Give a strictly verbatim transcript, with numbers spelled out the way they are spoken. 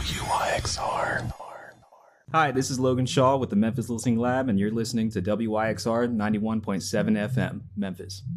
Y X R. Hi, this is Logan Shaw with the Memphis Listening Lab, and you're listening to W Y X R ninety-one point seven F M, Memphis.